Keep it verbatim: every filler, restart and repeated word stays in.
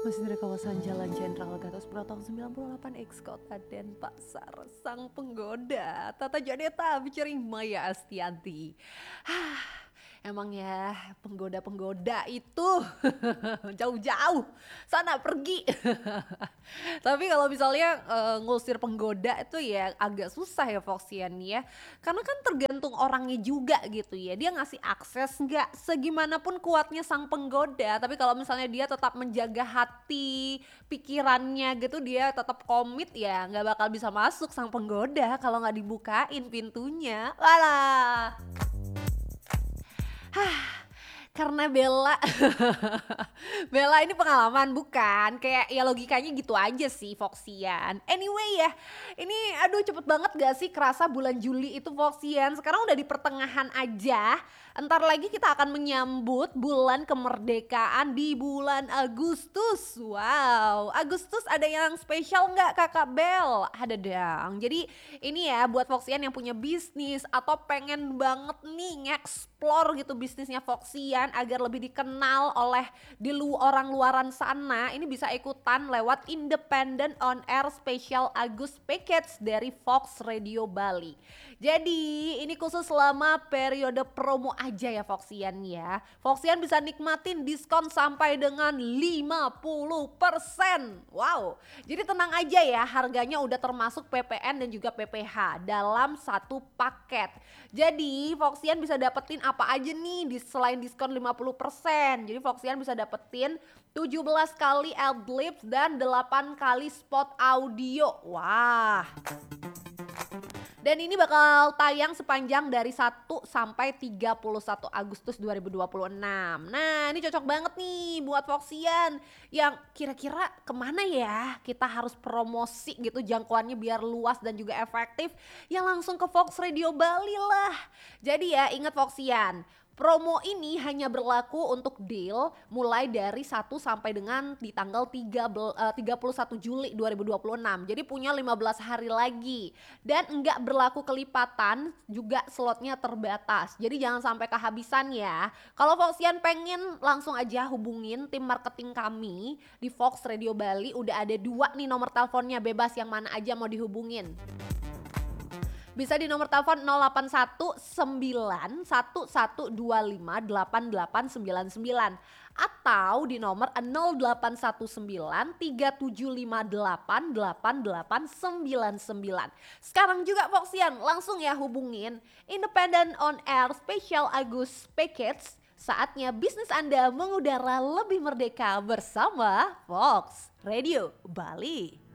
Masih dari kawasan Jalan Jenderal Gatot Subroto sembilan puluh delapan X Kota Denpasar, sang penggoda Tata Janeta featuring Maya Astianti. Hah, emang ya penggoda-penggoda itu jauh-jauh sana pergi. Tapi kalau misalnya eh, ngusir penggoda itu ya agak susah ya Foxian ya. Karena kan tergantung orangnya juga gitu ya. Dia ngasih akses nggak segimanapun kuatnya sang penggoda. Tapi kalau misalnya dia tetap menjaga hati, pikirannya gitu, dia tetap komit ya nggak bakal bisa masuk sang penggoda kalau nggak dibukain pintunya. Walah. Karena Bella Bella ini pengalaman bukan? Kayak ya logikanya gitu aja sih Foxian. Anyway ya, ini aduh cepet banget gak sih kerasa bulan Juli itu Foxian. Sekarang udah di pertengahan aja. Entar lagi kita akan menyambut bulan kemerdekaan di bulan Agustus. Wow, Agustus ada yang spesial nggak Kakak Bel? Ada dong. Jadi ini ya buat Foxian yang punya bisnis atau pengen banget nih nge-explore gitu bisnisnya Foxian agar lebih dikenal oleh di lu orang luaran sana, ini bisa ikutan lewat Independent On Air Special Agus Package dari Fox Radio Bali. Jadi ini khusus selama periode promo aja ya Foxian ya. Foxian bisa nikmatin diskon sampai dengan lima puluh persen. Wow, jadi tenang aja ya, harganya udah termasuk P P N dan juga P P H dalam satu paket. Jadi Foxian bisa dapetin apa aja nih di selain diskon lima puluh persen. Jadi Foxian bisa dapetin tujuh belas kali adlibs dan delapan kali spot audio. Wah. Dan ini bakal tayang sepanjang dari satu sampai tiga puluh satu Agustus dua ribu dua puluh enam. Nah ini cocok banget nih buat Foxian yang kira-kira kemana ya kita harus promosi gitu jangkauannya biar luas dan juga efektif. Ya langsung ke Fox Radio Bali lah. Jadi ya ingat Foxian, promo ini hanya berlaku untuk deal mulai dari satu sampai dengan di tanggal tiga, uh, tiga puluh satu Juli dua ribu dua puluh enam. Jadi punya lima belas hari lagi. Dan enggak berlaku kelipatan, juga slotnya terbatas. Jadi jangan sampai kehabisan ya. Kalau Foxian pengen langsung aja hubungin tim marketing kami di Fox Radio Bali. Udah ada dua nih nomor teleponnya, bebas yang mana aja mau dihubungin. Bisa di nomor telepon nol delapan satu sembilan satu satu dua lima delapan delapan sembilan sembilan atau di nomor nol delapan satu sembilan tiga tujuh lima delapan delapan delapan sembilan sembilan. Sekarang juga Foxian langsung ya hubungin Independent On Air Special Agus Package. Saatnya bisnis Anda mengudara lebih merdeka bersama Fox Radio Bali.